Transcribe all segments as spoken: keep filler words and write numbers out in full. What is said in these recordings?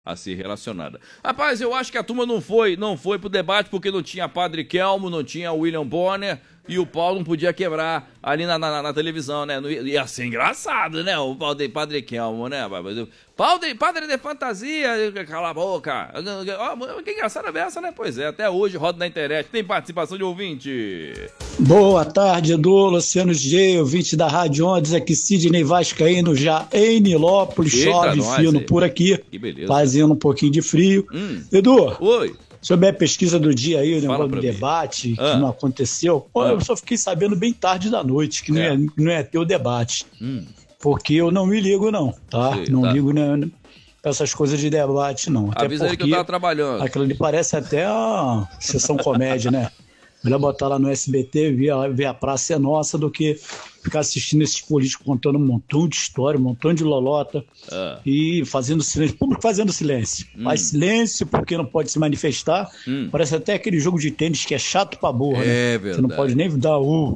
a ser relacionada. Rapaz, eu acho que a turma não foi, não foi pro debate porque não tinha Padre Kelmo, não tinha William Bonner e o pau não podia quebrar ali na, na, na televisão, né? Ia ser engraçado, né? O pau de Padre Kelmo, né? Pau de, padre de fantasia, cala a boca. Oh, que engraçada é essa, né? Pois é, até hoje roda na internet. Tem participação de ouvinte. Boa tarde, Edu, Luciano G, ouvinte da Rádio Ondas, aqui Sidney Vascaíno, já em Nilópolis, Eita, chove nós, fino é. por aqui, Que beleza. fazendo um pouquinho de frio. Hum. Edu, Oi. sobre a pesquisa do dia aí, o Fala negócio do pra mim. debate, Ah. que não aconteceu, pô, Ah. eu só fiquei sabendo bem tarde da noite, que não, É. ia, não ia ter o debate, Hum. porque eu não me ligo não, tá? Sei, não tá. ligo né, pra essas coisas de debate não, até Avisa aí que eu porque tava trabalhando. aquilo ali parece até a sessão comédia, né? Melhor botar lá no S B T, ver a, ver a Praça é Nossa, do que ficar assistindo esses políticos contando um montão de história, um montão de lolota Ah. e fazendo silêncio. Público fazendo silêncio. Hum. Faz silêncio porque não pode se manifestar. Hum. Parece até aquele jogo de tênis que é chato pra burra, É né? verdade. Você não pode nem dar o...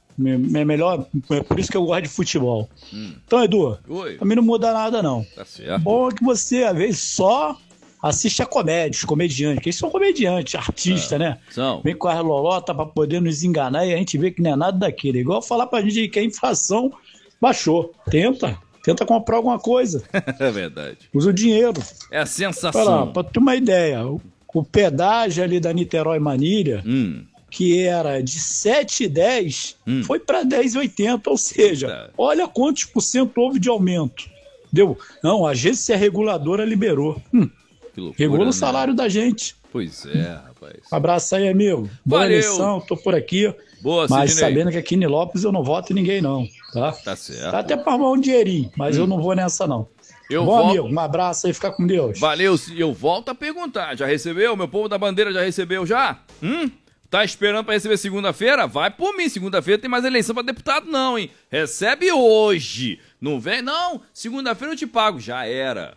É melhor, é por isso que eu gosto de futebol. Hum. Então, Edu, Oi. pra mim não muda nada, não. Tá certo. Bom é que você, às vezes, só assiste a comédia, os comediantes, que eles são comediantes, artistas, Ah, né? são. Vem com a lolota pra poder nos enganar e a gente vê que não é nada daquilo. É igual falar pra gente que a inflação baixou. Tenta, tenta comprar alguma coisa. É verdade. Usa o dinheiro. É a Olha lá, sensação. pra ter uma ideia, o, o pedágio ali da Niterói-Manilha, Hum. que era de sete e dez, Hum. foi para dez e oitenta, ou seja, Tá. olha quantos por cento houve de aumento. Deu? Não, a agência reguladora liberou. Hum, Que loucura, regula né? o salário da gente. Pois é, rapaz. Abraço aí, amigo. Boa Valeu. eleição, tô por aqui. Boa, Mas Sidney. sabendo que aqui em Nilópolis eu não voto em ninguém, não. Tá? Tá certo. Dá até pra arrumar um dinheirinho, mas eu não vou nessa, não. Eu Bom, volto- amigo, um abraço aí, fica com Deus. Valeu, eu volto a perguntar. Já recebeu? Meu povo da bandeira já recebeu já? Hum? Tá esperando pra receber segunda-feira? Vai por mim, segunda-feira tem mais eleição pra deputado não, hein? Recebe hoje. Não vem? Não, segunda-feira eu te pago. Já era.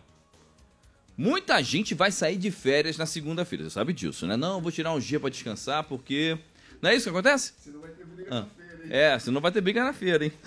Muita gente vai sair de férias na segunda-feira, você sabe disso, né? Não, vou tirar um dia pra descansar porque... Não é isso que acontece? Você não vai ter briga ah. na feira, hein? É, você não vai ter briga na feira, hein?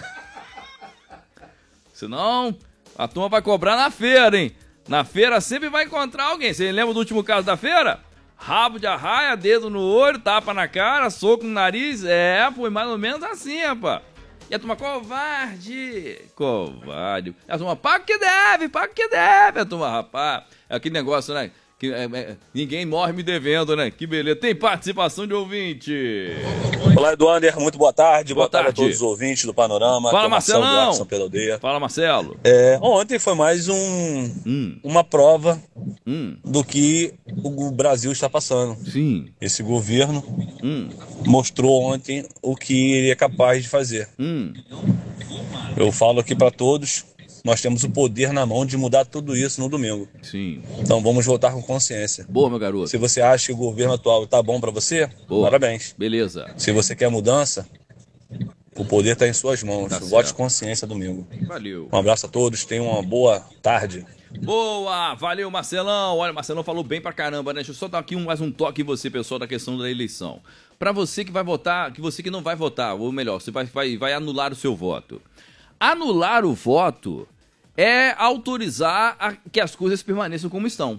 Senão, a turma vai cobrar na feira, hein? Na feira sempre vai encontrar alguém. Você lembra do último caso da feira? Rabo de arraia, dedo no olho, tapa na cara, soco no nariz. É, foi mais ou menos assim, rapaz. E a turma, covarde, covarde. E a turma, paga o que deve, paga o que deve. A turma, rapaz, é aquele negócio, né? Que, é, é, ninguém morre me devendo, né? Que beleza. Tem participação de ouvinte. Olá, Eduander, muito boa tarde. Boa Boa, tarde. tarde. a todos os ouvintes do Panorama. Fala, Aqui é o Marcelo Marcelão. Duarte, São Pedro Aldeia. Fala, Marcelo. É, ontem foi mais um, Hum, uma prova hum, do que o Brasil está passando. sim. Esse governo Hum, mostrou ontem o que ele é capaz de fazer. hum. Eu falo aqui para todos, nós temos o poder na mão de mudar tudo isso no domingo. Sim. Então vamos votar com consciência. Boa, meu garoto. Se você acha que o governo atual tá bom para você, Boa. parabéns. Beleza. Se você quer mudança, o poder está em suas mãos. Tá Vote certo. consciência domingo. Valeu. Um abraço a todos, tenham uma boa tarde. Boa, valeu Marcelão. Olha, Marcelão falou bem pra caramba, né? Deixa eu só dar aqui um, mais um toque em você, pessoal, da questão da eleição. Pra você que vai votar, que você que não vai votar, ou melhor, você vai, vai, vai anular o seu voto. Anular o voto é autorizar a, que as coisas permaneçam como estão.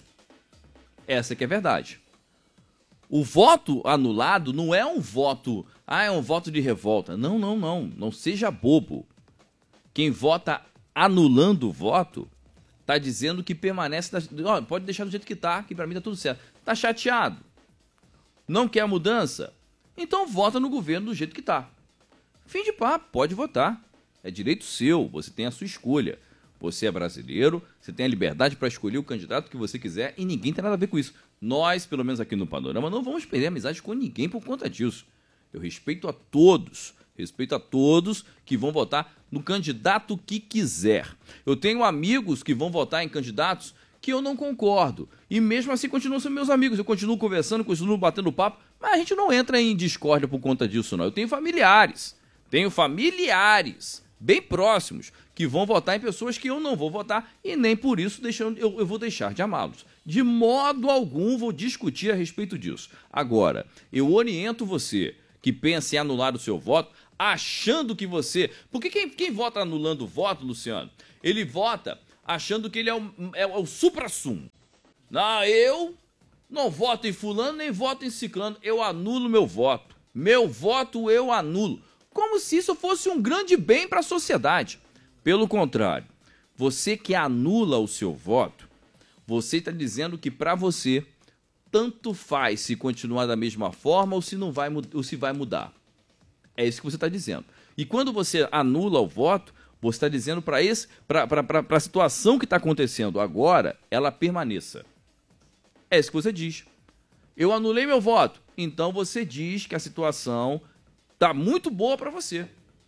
Essa que é a verdade. O voto anulado não é um voto, ah, é um voto de revolta. Não, não, não. Não seja bobo. Quem vota anulando o voto tá dizendo que permanece... Da... Ó, pode deixar do jeito que tá, que pra mim tá tudo certo. Tá chateado? Não quer mudança? Então vota no governo do jeito que tá. Fim de papo, pode votar. É direito seu, você tem a sua escolha. Você é brasileiro, você tem a liberdade para escolher o candidato que você quiser e ninguém tem nada a ver com isso. Nós, pelo menos aqui no Panorama, não vamos perder amizade com ninguém por conta disso. Eu respeito a todos, respeito a todos que vão votar no candidato que quiser. Eu tenho amigos que vão votar em candidatos que eu não concordo. E mesmo assim continuam sendo meus amigos. Eu continuo conversando, continuo batendo papo, mas a gente não entra em discórdia por conta disso, não. Eu tenho familiares, tenho familiares bem próximos que vão votar em pessoas que eu não vou votar e nem por isso deixando, eu, eu vou deixar de amá-los. De modo algum vou discutir a respeito disso. Agora, eu oriento você que pensa em anular o seu voto, achando que você... Porque quem, quem vota anulando o voto, Luciano, ele vota achando que ele é o, é o supra-sumo. Não, eu não voto em fulano, nem voto em ciclano. Eu anulo meu voto. Meu voto eu anulo. Como se isso fosse um grande bem para a sociedade. Pelo contrário, você que anula o seu voto, você está dizendo que para você tanto faz se continuar da mesma forma ou se não vai, ou se vai mudar. É isso que você está dizendo. E quando você anula o voto, você está dizendo para a situação que está acontecendo agora, ela permaneça. É isso que você diz. Eu anulei meu voto. Então você diz que a situação está muito boa para você.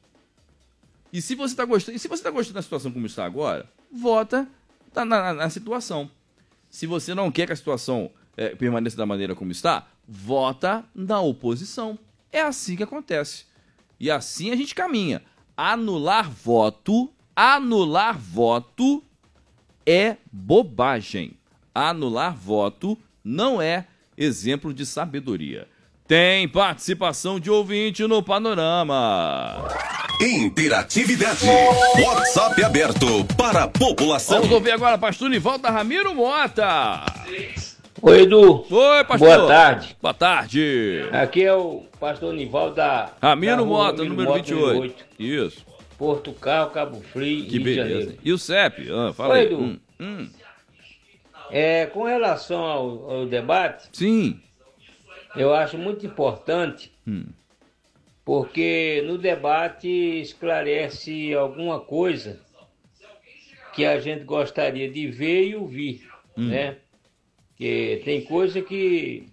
E se você está gostando, e se você está gostando da situação como está agora, vota na, na, na situação. Se você não quer que a situação é, permaneça da maneira como está, vota na oposição. É assim que acontece. E assim a gente caminha. Anular voto, anular voto é bobagem. Anular voto não é exemplo de sabedoria. Tem participação de ouvinte no Panorama. Interatividade. WhatsApp aberto para a população. Vamos ouvir agora pastor Nivaldo Ramiro Mota. Oi, Edu. Oi, pastor. Boa tarde. Boa tarde. Aqui é o pastor Nivaldo da... Ramiro da Mota, Ramiro número Mota, vinte e oito. Isso. Porto Carro, Cabo Frio, Que Rio de beleza. Janeiro. E o C E P? Ah, fala Oi, aí. Edu. Hum, hum. É, com relação ao, ao debate, Sim. eu acho muito importante, Hum. porque no debate esclarece alguma coisa que a gente gostaria de ver e ouvir, Hum. né? Porque tem coisa que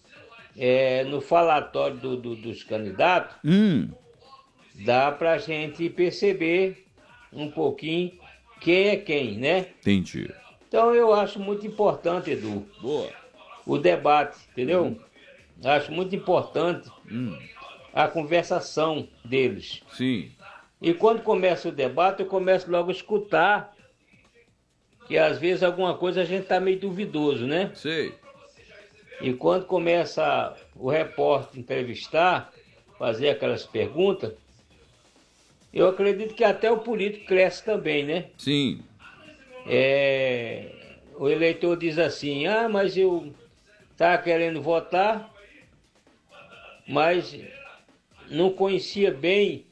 é, no falatório do, do, dos candidatos Hum. dá pra gente perceber um pouquinho quem é quem, né? Entendi. Então eu acho muito importante, Edu, Boa. o debate, entendeu? Hum. Acho muito importante Hum. a conversação deles. Sim. E quando começa o debate, eu começo logo a escutar, que às vezes alguma coisa a gente tá meio duvidoso, né? Sei. E quando começa o repórter entrevistar, fazer aquelas perguntas, eu acredito que até o político cresce também, né? Sim. É, o eleitor diz assim, ah, mas eu estava querendo votar, mas não conhecia bem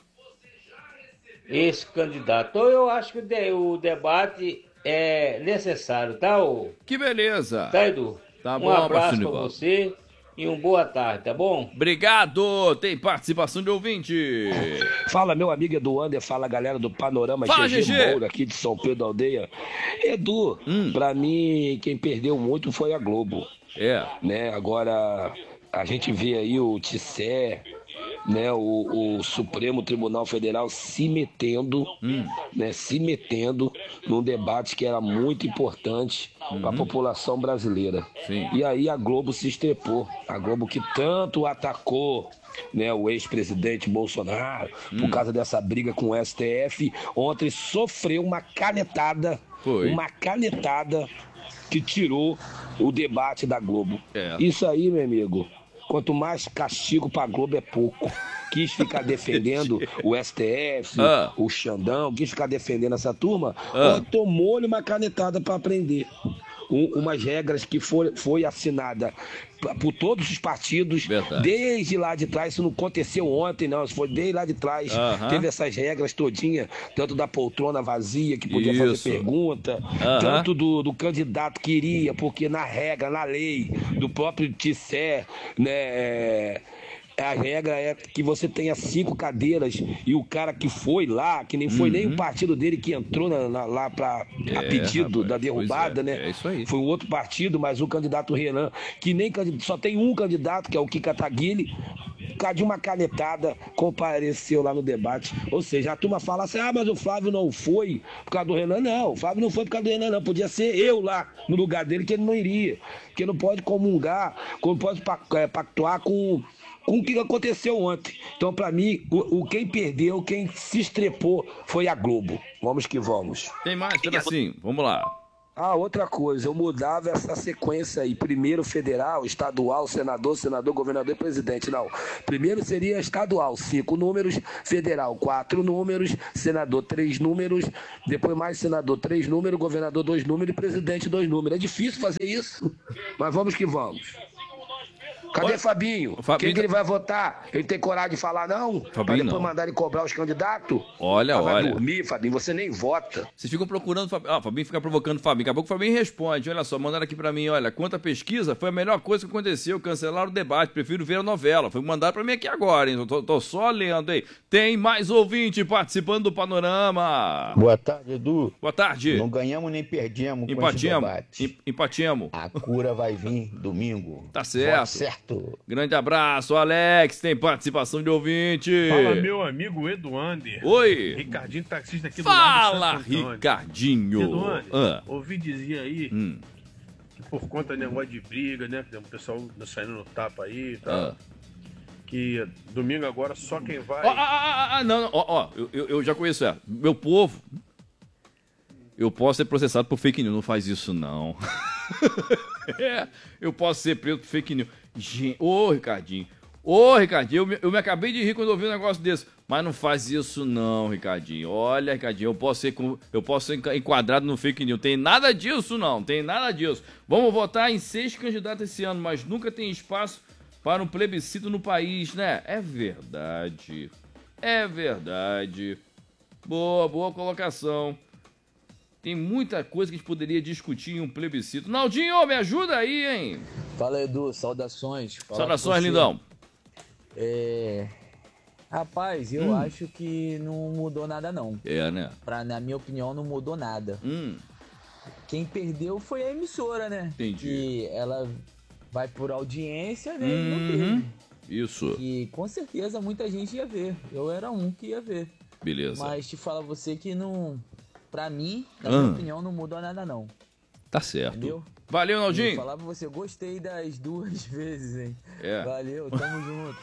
esse candidato. Então eu acho que o, de, o debate é necessário, tá, ô? Que beleza. Tá, Edu? Tá um bom, abraço pastor para Nivaldo. você e uma boa tarde, tá bom? Obrigado. Tem participação de ouvinte. Fala, meu amigo Eduander, fala galera do Panorama Fala, G G G G. Moura aqui de São Pedro da Aldeia. Edu, Hum. pra mim, quem perdeu muito foi a Globo, É. né? Agora, a gente vê aí o Tissé, né? O, o Supremo Tribunal Federal se metendo, Hum. né? Se metendo num debate que era muito importante para a população brasileira. Sim. E aí a Globo se estrepou. A Globo que tanto atacou, né, o ex-presidente Bolsonaro por causa dessa briga com o S T F, ontem sofreu uma canetada, Foi. uma canetada que tirou o debate da Globo. É. Isso aí, meu amigo, quanto mais castigo pra Globo é pouco. Quis ficar defendendo o S T F, Ah. o Xandão, quis ficar defendendo essa turma, Ah. tomou-lhe uma canetada para aprender. Um, umas regras que foi, foi assinada p- por todos os partidos, Verdade. desde lá de trás. Isso não aconteceu ontem, não. Isso foi desde lá de trás. Aham. Teve essas regras todinha, tanto da poltrona vazia, que podia Isso. fazer pergunta, Aham. tanto do, do candidato que iria, porque na regra, na lei, do próprio Tissé, né? é, A regra é que você tenha cinco cadeiras e o cara que foi lá, que nem foi nem o partido dele que entrou na- na- lá pra, a É, pedido rapaz, da derrubada, pois é, né? é isso aí. Foi um outro partido, mas o candidato Renan, que nem candid- só tem um candidato, que é o Kika Taguili, por causa de uma canetada, compareceu lá no debate. Ou seja, a turma fala assim, ah, mas o Flávio não foi por causa do Renan. Não, o Flávio não foi por causa do Renan, não. Podia ser eu lá no lugar dele, que ele não iria. Porque não pode comungar, não pode pa- é, pactuar com... com o que aconteceu ontem. Então, pra mim, o, o quem perdeu, quem se estrepou foi a Globo. Vamos que vamos. Tem mais pedacinho. Vamos lá. Ah, outra coisa, eu mudava essa sequência aí. Primeiro federal, estadual, senador, senador, governador e presidente. Não. Primeiro seria estadual, cinco números, federal, quatro números, senador, três números, depois mais senador, três números, governador, dois números e presidente, dois números. É difícil fazer isso, mas vamos que vamos. Cadê Olha, Fabinho? o Fabinho Quem que ele vai votar? Ele tem coragem de falar não? Pra Fabinho depois não. mandar ele cobrar os candidatos? Olha, Ah, vai olha. dormir, Fabinho, você nem vota. Vocês ficam procurando o Fabinho. Ah, o Fabinho fica provocando o Fabinho. Daqui a pouco o Fabinho responde. Olha só, mandaram aqui pra mim, olha, quanto à pesquisa, foi a melhor coisa que aconteceu. Cancelaram o debate, prefiro ver a novela. Foi mandado pra mim aqui agora, hein? Eu tô, tô só lendo, hein? Tem mais ouvinte participando do Panorama. Boa tarde, Edu. Boa tarde. Não ganhamos nem perdemos com esse Empatemos. debate. Em- Empatemos. A cura vai vir domingo. Tá certo. Voto certo. Grande abraço, Alex. Tem participação de ouvinte. Fala, meu amigo Eduander. Oi. Ricardinho, taxista aqui do Fala, Largo de Santo Antônio. Ricardinho. Eduander, Ah. ouvi dizer aí Hum. que por conta do negócio de briga, né? Que o pessoal tá saindo no tapa aí e tal. Ah. Que domingo agora só quem vai. Ó, ah, ah, ah, não, não, ó, ó, eu, eu- eu já conheço ela. Meu povo, eu posso ser processado por fake news, não faz isso não. É, eu posso ser preso por fake news. Gente, ô Ricardinho, ô Ricardinho, eu me, eu me acabei de rir quando eu ouvi um negócio desse, mas não faz isso não, Ricardinho. Olha, Ricardinho, eu posso ser, com- eu posso ser enca- enquadrado no fake news, tem nada disso não, tem nada disso. Vamos votar em seis candidatos esse ano, mas nunca tem espaço para um plebiscito no país, né? É verdade. É verdade. Boa, boa colocação. Tem muita coisa que a gente poderia discutir em um plebiscito. Naldinho, me ajuda aí, hein? Fala, Edu, saudações. Fala Saudações, com você. lindão. É... Rapaz, eu Hum. acho que não mudou nada, não. É, né? Pra, na minha opinião, não mudou nada. Hum, Quem perdeu foi a emissora, né? Entendi. Que ela vai por audiência, né? E não uhum. teve. Isso. E com certeza muita gente ia ver. Eu era um que ia ver. Beleza. Mas te falo a você que não... Pra mim, na Ah. minha opinião, não mudou nada, não. Tá certo. Entendeu? Valeu, Vou Naldinho. falar pra você, gostei das duas vezes, hein? É. Valeu, tamo junto.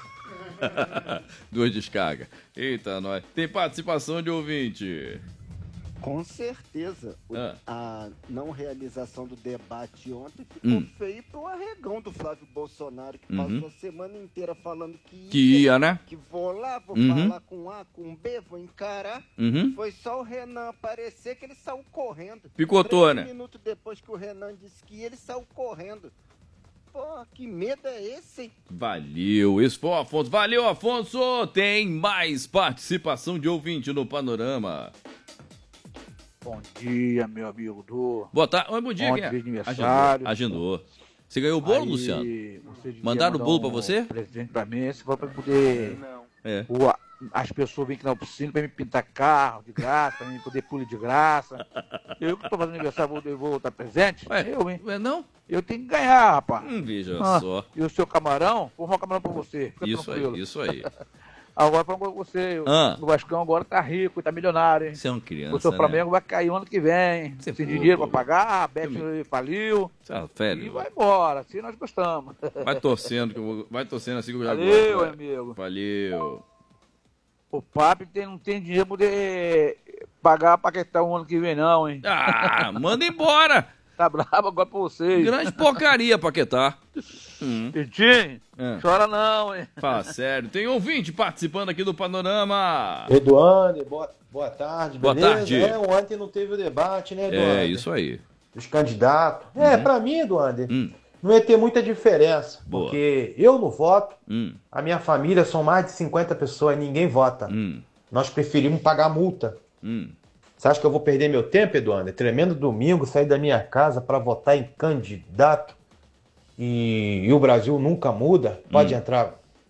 Duas descargas. Eita, nós. Tem participação de ouvinte. Com certeza. O- Ah. A não realização do debate ontem ficou Hum. feio pro arregão do Flávio Bolsonaro, que Uhum. passou a semana inteira falando que ia, Que ia, né? que vou lá, vou Uhum. falar com A, com B, vou encarar. Uhum. Foi só o Renan aparecer que ele saiu correndo. Picotou, Três né? minutos depois que o Renan disse que ia, ele saiu correndo. Pô, que medo é esse, hein? Valeu, esse foi o Afonso. Valeu, Afonso. Tem mais participação de ouvinte no Panorama. Bom dia, meu amigo Du. Boa tarde. Oi, bom dia. Ontem quem é? de aniversário. Agendou. Agendou. Você ganhou o bolo, Aí, Luciano? você devia Mandaram o mandar bolo pra um você? presente pra mim, se for pra poder... É. O- as pessoas vêm aqui na oficina pra me pintar carro de graça, pra mim poder pulir de graça. Eu que tô fazendo aniversário, vou, eu vou dar presente? Ué, eu, hein? Ué, não? Eu tenho que ganhar, rapaz. Hum, veja Ah, só. E o seu camarão? Vou arrumar um camarão pra você. Fica Isso tranquilo. aí, isso aí. Agora falando com você, Ah. o Vascão agora tá rico, tá milionário, hein? Você é uma criança, O seu né? Flamengo vai cair ano que vem. Você Sem é dinheiro bobo. pra pagar, a Bet faliu. Ah, E velho. vai embora, assim nós gostamos. Vai torcendo, que eu vou- vai torcendo assim que eu já Valeu, gosto. amigo. Valeu. O Papi tem, não tem dinheiro pra poder pagar a Paquetá o ano que vem, não, hein? Ah, manda embora. Tá brabo agora pra vocês. Grande porcaria, Paquetá. Hum. Pitinho, É. chora não, hein? Fala sério. Tem ouvinte participando aqui do Panorama. Eduardo, boa, boa tarde, Boa beleza? tarde. É, ontem não teve o debate, né, Eduardo? É, isso aí. Dos candidatos. É, pra mim, Eduardo, Hum. não ia ter muita diferença. Boa. Porque eu não voto, Hum, a minha família são mais de cinquenta pessoas, ninguém vota. hum, Nós preferimos pagar multa. hum. Você acha que eu vou perder meu tempo, Eduardo? É tremendo domingo sair da minha casa para votar em candidato e, e o Brasil nunca muda. Pode Hum. entrar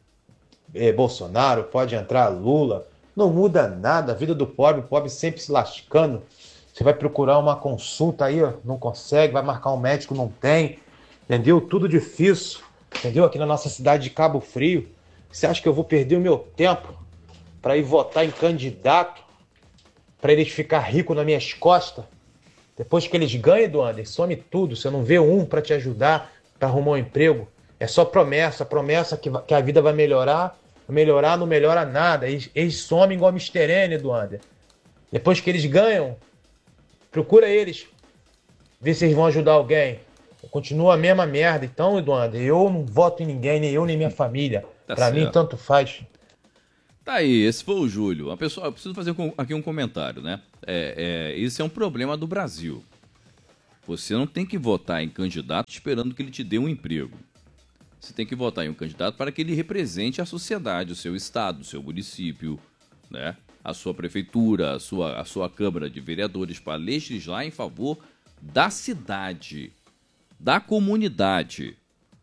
eh, Bolsonaro, pode entrar Lula. Não muda nada. A vida do pobre, o pobre sempre se lascando. Você vai procurar uma consulta aí, ó, não consegue. Vai marcar um médico, não tem. Entendeu? Tudo difícil. Entendeu? Aqui na nossa cidade de Cabo Frio. Você acha que eu vou perder o meu tempo para ir votar em candidato? Para eles ficar ricos nas minhas costas? Depois que eles ganham, Eduardo, some tudo. Você não vê um para te ajudar, para arrumar um emprego. É só promessa, promessa que, va- que a vida vai melhorar. Melhorar não melhora nada. Eles, eles somem igual mister N, Eduardo. Depois que eles ganham, procura eles. ver se eles vão ajudar alguém. Continua a mesma merda. Então, Eduardo, eu não voto em ninguém, nem eu, nem minha família. Tá pra certo. mim, tanto faz. Tá aí, esse foi o Júlio. A pessoa, eu preciso fazer aqui um comentário, né? É, é, esse é um problema do Brasil. Você não tem que votar em candidato esperando que ele te dê um emprego. Você tem que votar em um candidato para que ele represente a sociedade, o seu estado, o seu município, né? A sua prefeitura, a sua, a sua Câmara de Vereadores, para legislar em favor da cidade, da comunidade.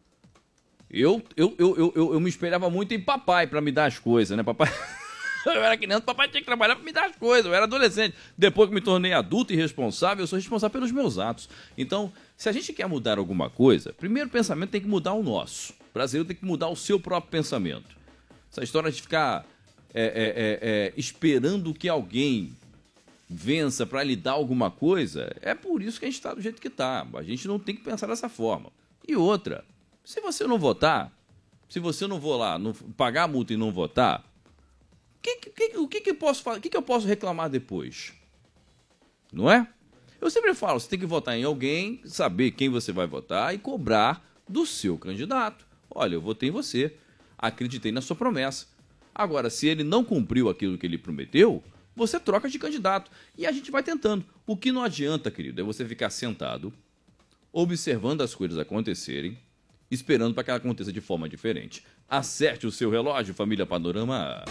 Eu, eu, eu, eu, eu, eu me espelhava muito em papai para me dar as coisas, né? Papai... Eu era criança, papai tinha que trabalhar para me dar as coisas. Eu era adolescente. Depois que me tornei adulto e responsável, eu sou responsável pelos meus atos. Então, se a gente quer mudar alguma coisa, primeiro pensamento tem que mudar o nosso. O brasileiro tem que mudar o seu próprio pensamento. Essa história de ficar é, é, é, é, esperando que alguém vença para lhe dar alguma coisa, é por isso que a gente está do jeito que está. A gente não tem que pensar dessa forma. E outra, se você não votar, se você não for lá, não, pagar a multa e não votar, que, que, o que, que, eu posso, que, que eu posso reclamar depois? Não é? Eu sempre falo, você tem que votar em alguém, saber quem você vai votar e cobrar do seu candidato. Olha, eu votei em você, acreditei na sua promessa. Agora, se ele não cumpriu aquilo que ele prometeu, você troca de candidato. E a gente vai tentando. O que não adianta, querido, é você ficar sentado, observando as coisas acontecerem, esperando para que ela aconteça de forma diferente. Acerte o seu relógio, família Panorama.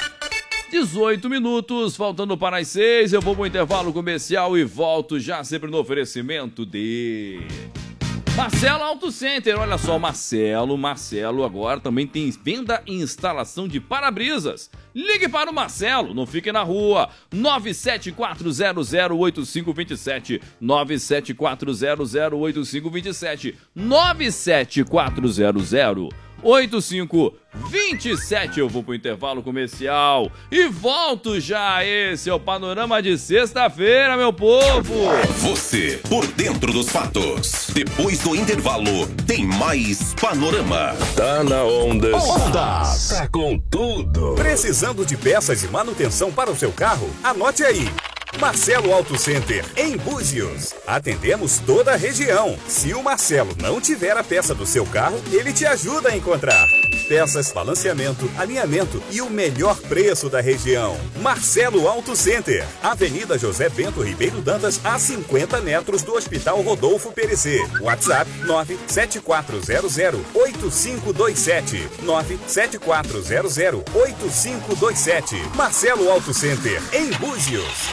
dezoito minutos, faltando para as seis, eu vou para o intervalo comercial e volto já sempre no oferecimento de Marcelo Auto Center. Olha só, Marcelo, Marcelo agora também tem venda e instalação de para-brisas. Ligue para o Marcelo, não fique na rua, nove sete quatro zero zero oito cinco dois sete, nove sete quatro zero zero oito cinco dois sete, nove sete quatro zero zero oito cinco dois sete. Eu vou pro intervalo comercial e volto já. Esse é o Panorama de sexta-feira, meu povo. Você por dentro dos fatos. Depois do intervalo, tem mais Panorama. Tá na onda. Onda. Tá com tudo. Precisando de peças de manutenção para o seu carro? Anote aí. Marcelo Auto Center, em Búzios. Atendemos toda a região. Se o Marcelo não tiver a peça do seu carro, ele te ajuda a encontrar. Peças, balanceamento, alinhamento e o melhor preço da região. Marcelo Auto Center, Avenida José Bento Ribeiro Dantas, a cinquenta metros do Hospital Rodolfo Perecê. WhatsApp nove sete quatro zero zero oito cinco dois sete, nove sete quatro zero zero oito cinco dois sete. Marcelo Auto Center, em Búzios.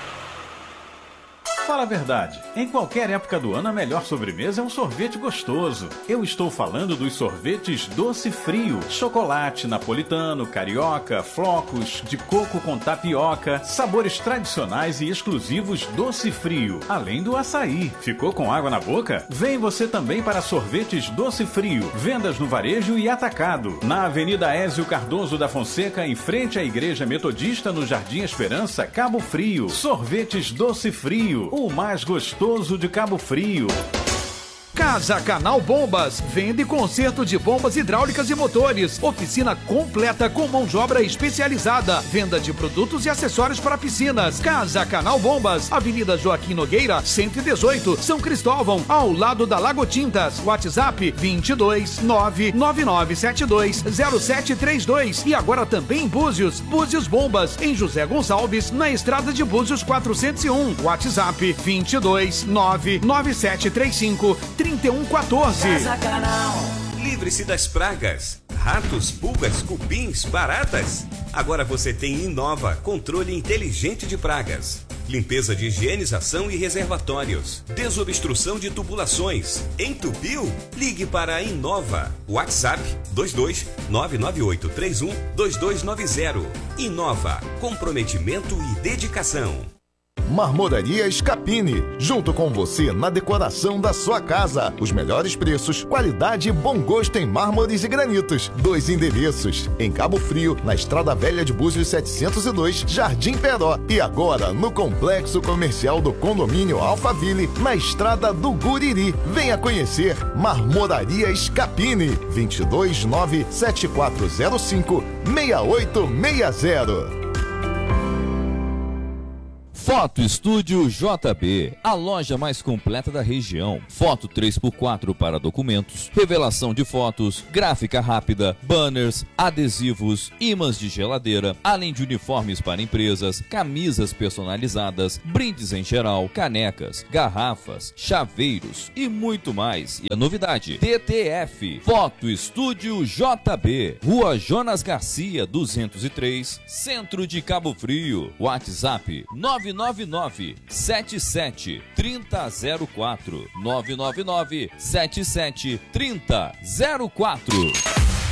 Fala a verdade, em qualquer época do ano a melhor sobremesa é um sorvete gostoso. Eu estou falando dos sorvetes Doce Frio, chocolate, napolitano, carioca, flocos, de coco com tapioca, sabores tradicionais e exclusivos Doce Frio, além do açaí. Ficou com água na boca? Vem você também para sorvetes Doce Frio, vendas no varejo e atacado, na Avenida Ézio Cardoso da Fonseca, em frente à Igreja Metodista, no Jardim Esperança, Cabo Frio. Sorvetes Doce Frio, o mais gostoso de Cabo Frio. Casa Canal Bombas, vende conserto de bombas hidráulicas e motores, oficina completa com mão de obra especializada, venda de produtos e acessórios para piscinas. Casa Canal Bombas, Avenida Joaquim Nogueira, cento e dezoito, São Cristóvão, ao lado da Lago Tintas. WhatsApp vinte e dois, nove nove nove sete dois zero sete três dois. E agora também em Búzios, Búzios Bombas, em José Gonçalves, na estrada de Búzios quatrocentos e um. WhatsApp vinte e dois, nove nove sete três cinco, trinta e um quatorze. Casa Canal. Livre-se das pragas, ratos, pulgas, cupins, baratas. Agora você tem Inova, controle inteligente de pragas. Limpeza de higienização e reservatórios. Desobstrução de tubulações. Entupiu? Ligue para a Inova. WhatsApp dois dois nove nove oito três um dois dois nove zero. Inova, comprometimento e dedicação. Marmoraria Scapini, junto com você na decoração da sua casa. Os melhores preços, qualidade e bom gosto em mármores e granitos. Dois endereços, em Cabo Frio, na Estrada Velha de Búzios setecentos e dois, Jardim Peró. E agora no Complexo Comercial do Condomínio Alphaville, na Estrada do Guriri. Venha conhecer Marmoraria Scapini, vinte e dois, nove sete quatro zero cinco, seis oito seis zero. Foto Estúdio J B, a loja mais completa da região. Foto três por quatro para documentos, revelação de fotos, gráfica rápida, banners, adesivos, ímãs de geladeira, além de uniformes para empresas, camisas personalizadas, brindes em geral, canecas, garrafas, chaveiros e muito mais. E a novidade, T T F, Foto Estúdio J B, Rua Jonas Garcia, duzentos e três, Centro de Cabo Frio. WhatsApp nove nove nove, sete sete, três zero zero quatro, nove nove nove, sete sete, três zero zero quatro.